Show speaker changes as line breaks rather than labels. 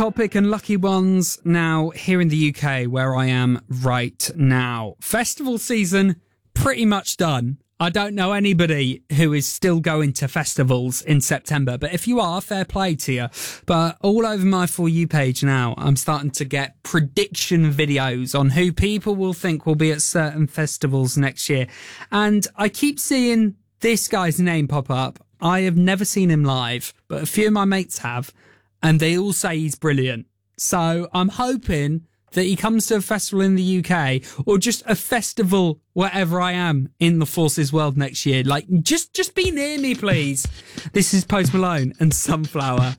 topic and lucky ones now here in the UK where I am right now. Festival season pretty much done. I don't know anybody who is still going to festivals in September, but if you are, fair play to you. But all over my For You page now, I'm starting to get prediction videos on who people will think will be at certain festivals next year. And I keep seeing this guy's name pop up. I have never seen him live, but a few of my mates have, and they all say he's brilliant. So I'm hoping that he comes to a festival in the UK or just a festival wherever I am in the Forces world next year. Like, just be near me, please. This is Post Malone and Sunflower.